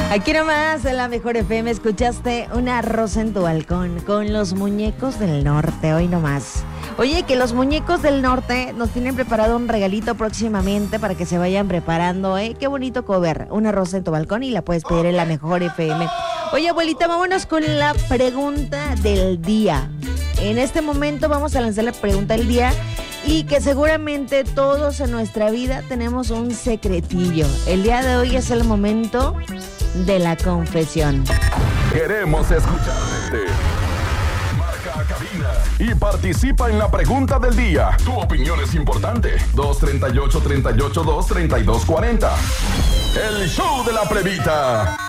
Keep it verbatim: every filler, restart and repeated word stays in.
Aquí nomás en la Mejor F M escuchaste Una rosa en tu balcón con los Muñecos del Norte, hoy nomás. Oye, que los Muñecos del Norte nos tienen preparado un regalito próximamente para que se vayan preparando, ¿eh? Qué bonito cover, Una rosa en tu balcón, y la puedes pedir en la Mejor F M. Oye, abuelita, vámonos con la pregunta del día. En este momento vamos a lanzar la pregunta del día y que seguramente todos en nuestra vida tenemos un secretillo. El día de hoy es el momento de la confesión. Queremos escucharte. Marca a cabina y participa en la pregunta del día. Tu opinión es importante. dos treinta y ocho, treinta y ocho, dos treinta y dos cuarenta. El show de la plebita.